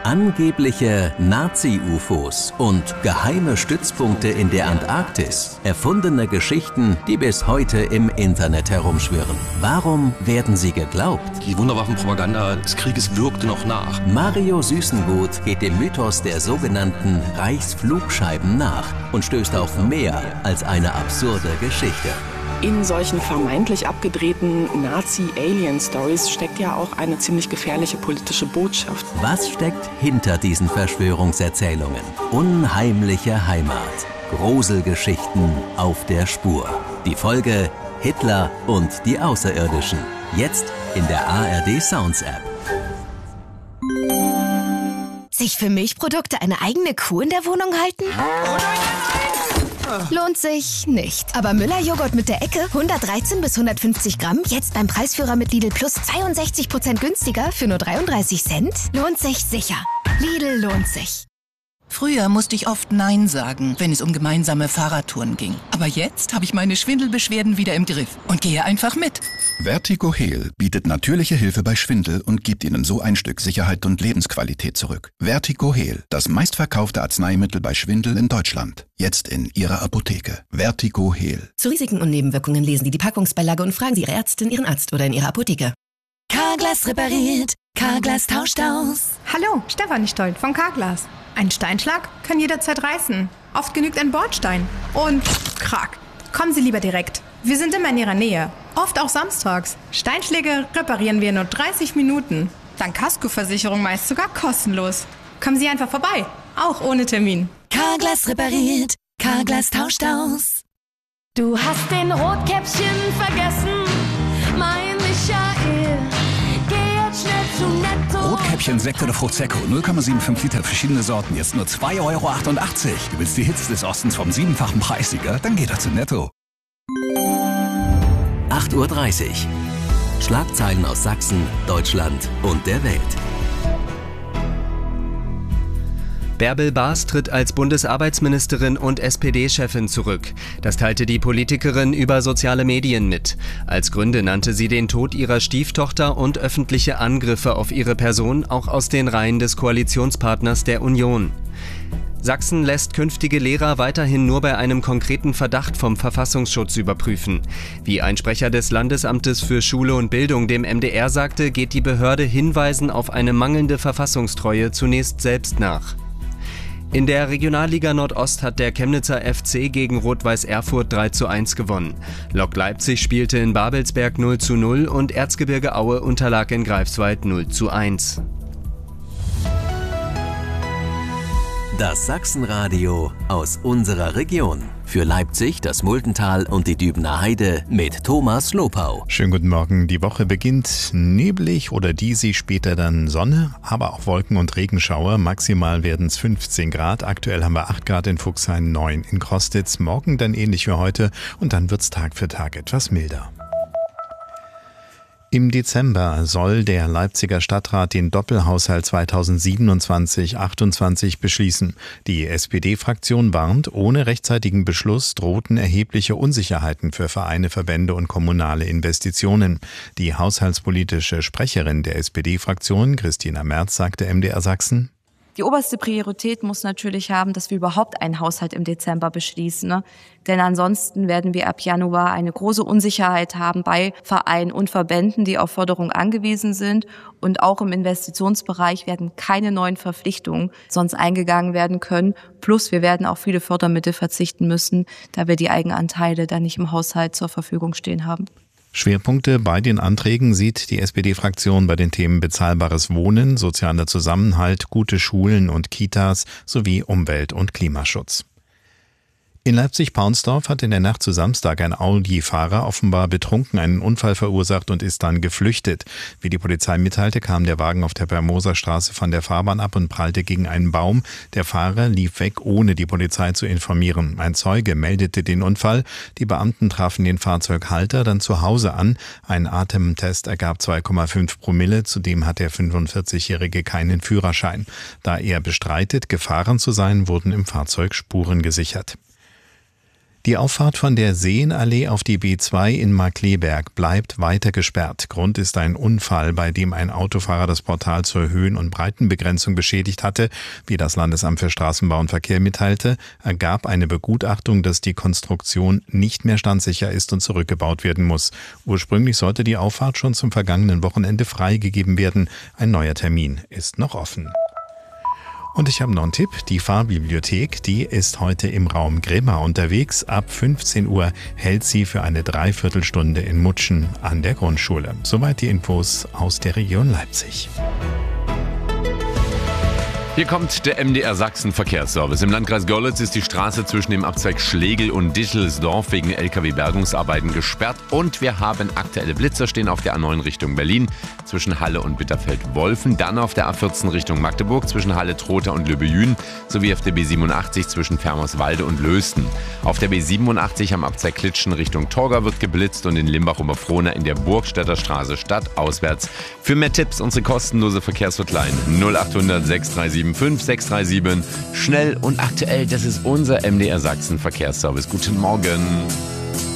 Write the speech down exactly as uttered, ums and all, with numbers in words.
Angebliche Nazi-U F Os und geheime Stützpunkte in der Antarktis. Erfundene Geschichten, die bis heute im Internet herumschwirren. Warum werden sie geglaubt? Die Wunderwaffenpropaganda des Krieges wirkte noch nach. Mario Süßengut geht dem Mythos der sogenannten Reichsflugscheiben nach und stößt auf mehr als eine absurde Geschichte. In solchen vermeintlich abgedrehten Nazi-Alien-Stories steckt ja auch eine ziemlich gefährliche politische Botschaft. Was steckt hinter diesen Verschwörungserzählungen? Unheimliche Heimat. Gruselgeschichten auf der Spur. Die Folge Hitler und die Außerirdischen. Jetzt in der A R D Sounds App. Sich für Milchprodukte eine eigene Kuh in der Wohnung halten? Lohnt sich nicht. Aber Müller-Joghurt mit der Ecke, hundertdreizehn bis hundertfünfzig Gramm, jetzt beim Preisführer mit Lidl Plus zweiundsechzig Prozent günstiger für nur dreiunddreißig Cent? Lohnt sich sicher. Lidl lohnt sich. Früher musste ich oft Nein sagen, wenn es um gemeinsame Fahrradtouren ging. Aber jetzt habe ich meine Schwindelbeschwerden wieder im Griff und gehe einfach mit. Vertigo-Heal bietet natürliche Hilfe bei Schwindel und gibt Ihnen so ein Stück Sicherheit und Lebensqualität zurück. Vertigo-Heal, das meistverkaufte Arzneimittel bei Schwindel in Deutschland. Jetzt in Ihrer Apotheke. Vertigo-Heal. Zu Risiken und Nebenwirkungen lesen Sie die Packungsbeilage und fragen Sie Ihre Ärztin, Ihren Arzt oder in Ihrer Apotheke. Carglass repariert. Carglass tauscht aus. Hallo, Stefanie Stoll von Carglass. Ein Steinschlag kann jederzeit reißen. Oft genügt ein Bordstein. Und krack. Kommen Sie lieber direkt. Wir sind immer in Ihrer Nähe. Oft auch samstags. Steinschläge reparieren wir in nur dreißig Minuten. Dank Kaskoversicherung meist sogar kostenlos. Kommen Sie einfach vorbei. Auch ohne Termin. Carglass repariert. Carglass tauscht aus. Du hast den Rotkäppchen vergessen, mein Michael. Geh jetzt schnell zu Netto. Rotkäppchen Sekt oder Prosecco, null Komma fünfundsiebzig Liter, verschiedene Sorten, jetzt nur zwei Euro achtundachtzig. Du willst die Hits des Ostens vom siebenfachen Preissieger? Dann geh doch zu Netto. acht Uhr dreißig. Schlagzeilen aus Sachsen, Deutschland und der Welt. Bärbel Baas tritt als Bundesarbeitsministerin und S P D-Chefin zurück. Das teilte die Politikerin über soziale Medien mit. Als Gründe nannte sie den Tod ihrer Stieftochter und öffentliche Angriffe auf ihre Person, auch aus den Reihen des Koalitionspartners der Union. Sachsen lässt künftige Lehrer weiterhin nur bei einem konkreten Verdacht vom Verfassungsschutz überprüfen. Wie ein Sprecher des Landesamtes für Schule und Bildung dem M D R sagte, geht die Behörde Hinweisen auf eine mangelnde Verfassungstreue zunächst selbst nach. In der Regionalliga Nordost hat der Chemnitzer F C gegen Rot-Weiß Erfurt drei zu eins gewonnen. Lok Leipzig spielte in Babelsberg null zu null und Erzgebirge Aue unterlag in Greifswald null zu eins. Das Sachsenradio aus unserer Region. Für Leipzig, das Muldental und die Dübener Heide mit Thomas Lopau. Schönen guten Morgen. Die Woche beginnt neblig oder diesig, später dann Sonne, aber auch Wolken- und Regenschauer. Maximal werden es fünfzehn Grad. Aktuell haben wir acht Grad in Fuchshain, neun in Krostitz. Morgen dann ähnlich wie heute und dann wird es Tag für Tag etwas milder. Im Dezember soll der Leipziger Stadtrat den Doppelhaushalt zweitausendsiebenundzwanzig achtundzwanzig beschließen. Die S P D-Fraktion warnt, ohne rechtzeitigen Beschluss drohten erhebliche Unsicherheiten für Vereine, Verbände und kommunale Investitionen. Die haushaltspolitische Sprecherin der S P D-Fraktion, Christina Merz, sagte M D R Sachsen: Die oberste Priorität muss natürlich haben, dass wir überhaupt einen Haushalt im Dezember beschließen. Ne? Denn ansonsten werden wir ab Januar eine große Unsicherheit haben bei Vereinen und Verbänden, die auf Förderung angewiesen sind. Und auch im Investitionsbereich werden keine neuen Verpflichtungen sonst eingegangen werden können. Plus wir werden auf viele Fördermittel verzichten müssen, da wir die Eigenanteile dann nicht im Haushalt zur Verfügung stehen haben. Schwerpunkte bei den Anträgen sieht die S P D-Fraktion bei den Themen bezahlbares Wohnen, sozialer Zusammenhalt, gute Schulen und Kitas sowie Umwelt- und Klimaschutz. In Leipzig-Paunsdorf hat in der Nacht zu Samstag ein Audi-Fahrer offenbar betrunken einen Unfall verursacht und ist dann geflüchtet. Wie die Polizei mitteilte, kam der Wagen auf der Bermoser Straße von der Fahrbahn ab und prallte gegen einen Baum. Der Fahrer lief weg, ohne die Polizei zu informieren. Ein Zeuge meldete den Unfall. Die Beamten trafen den Fahrzeughalter dann zu Hause an. Ein Atemtest ergab zwei Komma fünf Promille. Zudem hat der fünfundvierzigjährige keinen Führerschein. Da er bestreitet, gefahren zu sein, wurden im Fahrzeug Spuren gesichert. Die Auffahrt von der Seenallee auf die B zwei in Markkleeberg bleibt weiter gesperrt. Grund ist ein Unfall, bei dem ein Autofahrer das Portal zur Höhen- und Breitenbegrenzung beschädigt hatte. Wie das Landesamt für Straßenbau und Verkehr mitteilte, ergab eine Begutachtung, dass die Konstruktion nicht mehr standsicher ist und zurückgebaut werden muss. Ursprünglich sollte die Auffahrt schon zum vergangenen Wochenende freigegeben werden. Ein neuer Termin ist noch offen. Und ich habe noch einen Tipp. Die Fahrbibliothek, die ist heute im Raum Grimma unterwegs. Ab fünfzehn Uhr hält sie für eine Dreiviertelstunde in Mutschen an der Grundschule. Soweit die Infos aus der Region Leipzig. Hier kommt der M D R Sachsen Verkehrsservice. Im Landkreis Görlitz ist die Straße zwischen dem Abzweig Schlegel und Dichelsdorf wegen L K W-Bergungsarbeiten gesperrt. Und wir haben aktuelle Blitzer stehen auf der A neun Richtung Berlin zwischen Halle und Bitterfeld-Wolfen. Dann auf der A vierzehn Richtung Magdeburg zwischen Halle-Trotha und Löbejün. Sowie auf der B siebenundachtzig zwischen Fermerswalde und Lösten. Auf der B siebenundachtzig am Abzweig Klitschen Richtung Torgau wird geblitzt und in Limbach-Oberfrohna in der Burgstädter Straße stadtauswärts. Für mehr Tipps unsere kostenlose Verkehrshotline null achthundert sechs drei sieben fünf sechs drei sieben. Schnell und aktuell, das ist unser M D R Sachsen Verkehrsservice. Guten Morgen.